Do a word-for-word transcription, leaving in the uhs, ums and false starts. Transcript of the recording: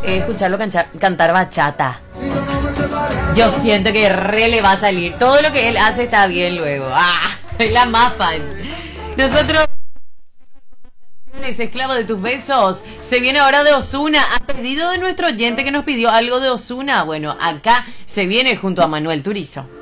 que escucharlo cantar, cantar bachata. Yo siento que re le va a salir. Todo lo que él hace está bien luego. ¡Ah! Es la más fan. Nosotros... Esclavo de tus besos. Se viene ahora de Ozuna. A pedido de nuestro oyente que nos pidió algo de Ozuna. Bueno, acá se viene junto a Manuel Turizo.